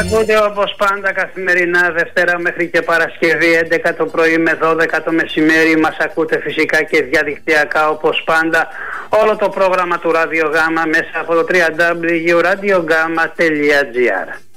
ακούτε όπως πάντα καθημερινά Δευτέρα μέχρι και Παρασκευή 11 το πρωί με 12 το μεσημέρι. Μας ακούτε φυσικά και διαδικτυακά όπως πάντα όλο το πρόγραμμα του Ραδιογάμα μέσα από το www.radiogama.gr.